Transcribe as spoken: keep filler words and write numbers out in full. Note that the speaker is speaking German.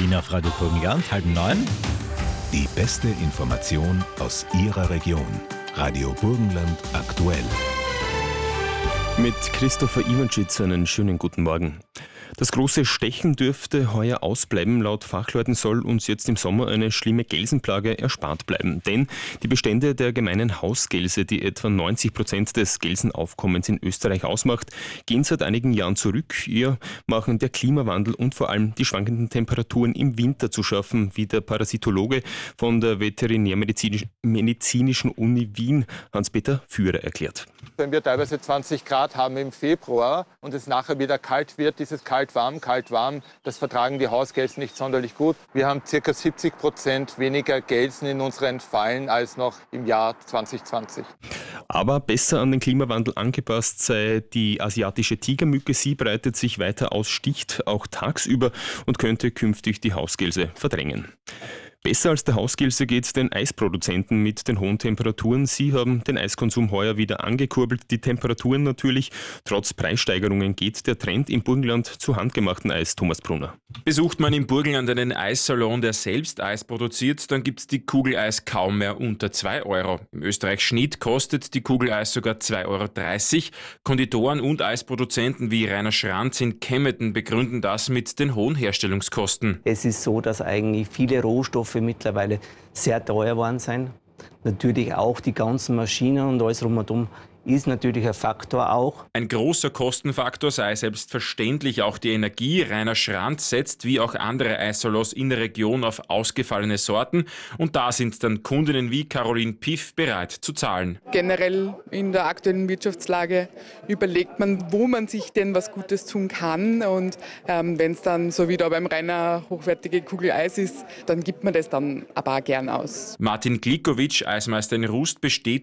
Frühling auf Radio Burgenland, halb neun. Die beste Information aus Ihrer Region. Radio Burgenland aktuell. Mit Christopher Iwanschitz einen schönen guten Morgen. Das große Stechen dürfte heuer ausbleiben. Laut Fachleuten soll uns jetzt im Sommer eine schlimme Gelsenplage erspart bleiben. Denn die Bestände der gemeinen Hausgelse, die etwa neunzig Prozent des Gelsenaufkommens in Österreich ausmacht, gehen seit einigen Jahren zurück. Ihr machen der Klimawandel und vor allem die schwankenden Temperaturen im Winter zu schaffen, wie der Parasitologe von der Veterinärmedizinischen Uni Wien, Hans-Peter Führer, erklärt. Wenn wir teilweise zwanzig Grad haben im Februar und es nachher wieder kalt wird, dieses kalt-warm, kalt-warm, das vertragen die Hausgelsen nicht sonderlich gut. Wir haben ca. siebzig Prozent weniger Gelsen in unseren Fallen als noch im Jahr zwanzig zwanzig. Aber besser an den Klimawandel angepasst sei die asiatische Tigermücke. Sie breitet sich weiter aus, sticht auch tagsüber und könnte künftig die Hausgelse verdrängen. Besser als der Hausgelse geht es den Eisproduzenten mit den hohen Temperaturen. Sie haben den Eiskonsum heuer wieder angekurbelt. Die Temperaturen natürlich. Trotz Preissteigerungen geht der Trend im Burgenland zu handgemachten Eis. Thomas Brunner. Besucht man im Burgenland einen Eissalon, der selbst Eis produziert, dann gibt es die Kugeleis kaum mehr unter zwei Euro. Im Österreich-Schnitt kostet die Kugeleis sogar zwei Euro dreißig. Konditoren und Eisproduzenten wie Rainer Schranz in Kempten begründen das mit den hohen Herstellungskosten. Es ist so, dass eigentlich viele Rohstoffe mittlerweile sehr teuer geworden sind. Natürlich auch die ganzen Maschinen und alles rum und um ist natürlich ein Faktor auch. Ein großer Kostenfaktor sei selbstverständlich auch die Energie. Rainer Schranz setzt wie auch andere Eissalons in der Region auf ausgefallene Sorten und da sind dann Kundinnen wie Caroline Piff bereit zu zahlen. Generell in der aktuellen Wirtschaftslage überlegt man, wo man sich denn was Gutes tun kann und ähm, wenn es dann so wie da beim Rainer hochwertige Kugeleis ist, dann gibt man das dann aber auch gern aus. Martin Glikovic, Eismeister in Rust, bestätigt